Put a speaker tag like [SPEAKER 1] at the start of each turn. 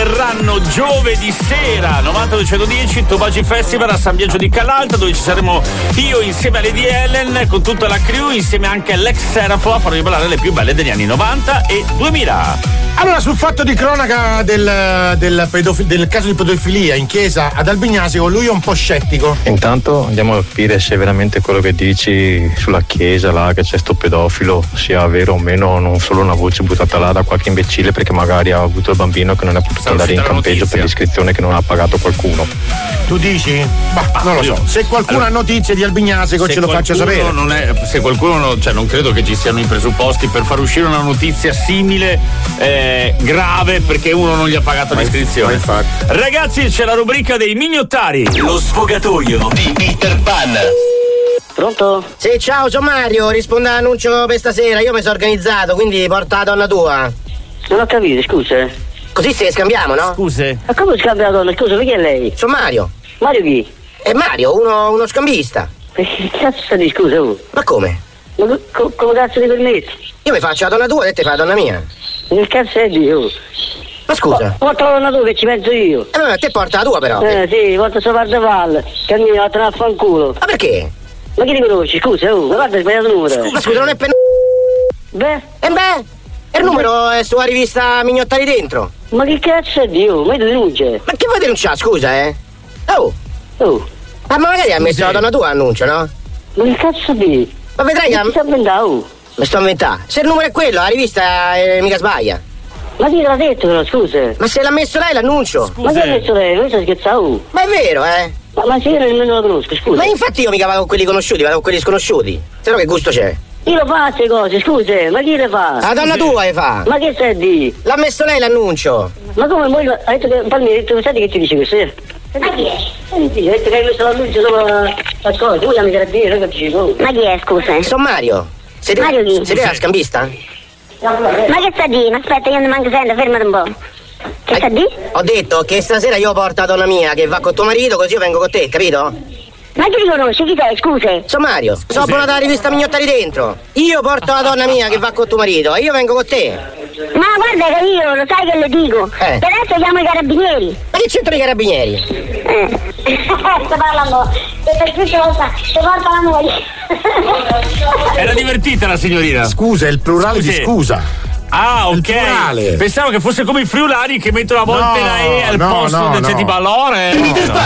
[SPEAKER 1] verranno giovedì sera 9210 Tobagi Festival a San Biagio di Calalta, dove ci saremo io insieme a Lady Ellen con tutta la crew, insieme anche all'ex Serafo a farvi ballare le più belle degli anni 90 e 2000.
[SPEAKER 2] Allora, sul fatto di cronaca del caso di pedofilia in chiesa ad Albignasico, lui è un po' scettico.
[SPEAKER 3] Intanto andiamo a capire se veramente quello che dici sulla chiesa là, che c'è sto pedofilo, sia vero o meno, non solo una voce buttata là da qualche imbecille perché magari ha avuto il bambino che non è potuto andare in campeggio per l'iscrizione che non ha pagato qualcuno.
[SPEAKER 2] Tu dici? Non lo so. Se qualcuno ha notizie di Albignasico ce lo faccia sapere.
[SPEAKER 1] Se qualcuno non credo che ci siano i presupposti per far uscire una notizia simile grave perché uno non gli ha pagato l'iscrizione. Ragazzi, c'è la rubrica dei mignottari.
[SPEAKER 4] Lo sfogatoio di Peter Pan.
[SPEAKER 5] Pronto?
[SPEAKER 6] Sì, ciao, sono Mario, rispondo all'annuncio per stasera. Io mi sono organizzato, quindi porta la donna tua.
[SPEAKER 5] Non ho capito, scusa.
[SPEAKER 6] Così se scambiamo, no?
[SPEAKER 1] Scuse.
[SPEAKER 5] Ma come scambia la donna? Scusa, perché è lei?
[SPEAKER 6] Sono Mario.
[SPEAKER 5] Mario chi?
[SPEAKER 6] È Mario, uno scambista.
[SPEAKER 5] Che cazzo sta di scusa, oh?
[SPEAKER 6] Ma come?
[SPEAKER 5] Ma come cazzo ti permetti?
[SPEAKER 6] Io mi faccio la donna tua e te fai la donna mia.
[SPEAKER 5] Che cazzo è di, oh?
[SPEAKER 6] Ma scusa.
[SPEAKER 5] Porta la donna tua che ci penso io.
[SPEAKER 6] Ma te porta la tua però.
[SPEAKER 5] Sì, porta sopra le palle. Cammina, vattene a fanculo.
[SPEAKER 6] Ma perché?
[SPEAKER 5] Ma chi ti conosci? Scusa, oh, ma guarda, hai sbagliato il numero.
[SPEAKER 6] Ma scusa, non è per...
[SPEAKER 5] Beh?
[SPEAKER 6] E il numero è sulla rivista Mignottari Dentro.
[SPEAKER 5] Ma che cazzo è di, oh? Ma io denuncia.
[SPEAKER 6] Ma che vuoi denunciare, scusa, eh? Oh. Ma magari ha messo la donna tua annuncio, no?
[SPEAKER 5] Ma che cazzo di?
[SPEAKER 6] Ma vedrai che...
[SPEAKER 5] Mi sto inventando.
[SPEAKER 6] Mi sto inventando. Se il numero è quello, la rivista mica sbaglia.
[SPEAKER 5] Ma chi te l'ha detto però, scusa?
[SPEAKER 6] Ma se l'ha messo lei l'annuncio?
[SPEAKER 5] Ma che ha messo lei? Non stai scherzando?
[SPEAKER 6] Ma è vero, eh?
[SPEAKER 5] Ma se io nemmeno la conosco, scusa.
[SPEAKER 6] Ma infatti io mica vado con quelli conosciuti, vado con quelli sconosciuti. Se no che gusto c'è?
[SPEAKER 5] Io lo fa queste cose, scusa, ma chi le fa?
[SPEAKER 6] La donna tua le fa.
[SPEAKER 5] Ma che stai di?
[SPEAKER 6] L'ha messo lei l'annuncio.
[SPEAKER 5] Ma come voi ha detto che Palmi ha detto, sai che ti dice questo? Ma chi è? Ha detto che hai messo l'annuncio sopra la cosa, tu chiami i carabinieri, non capisci?
[SPEAKER 7] Ma chi è, scusa?
[SPEAKER 6] Sono Mario.
[SPEAKER 7] Mario chi?
[SPEAKER 6] Siete la scambista?
[SPEAKER 7] Ma che sta di? Aspetta, io non manco sento, fermati un po'. Che sta di?
[SPEAKER 6] Ho detto che stasera io porto la donna mia che va con tuo marito, così io vengo con te, capito?
[SPEAKER 7] Ma chi ti conosci? Chi sei, scusa?
[SPEAKER 6] Sono Mario, sono abbonata alla rivista Mignottari Dentro. Io porto la donna mia che va con tuo marito e io vengo con te.
[SPEAKER 7] Ma guarda che io, lo sai che le dico? Che adesso chiamo i carabinieri.
[SPEAKER 6] Ma che c'entrano i carabinieri?
[SPEAKER 7] Sto parlando, che per questa volta ti porta la moglie.
[SPEAKER 1] Era divertita la signorina.
[SPEAKER 2] Scusa, è il plurale di scusa.
[SPEAKER 1] Ah, ok. Pensavo che fosse come i friulani che mettono a volte la E al posto del tipo allora.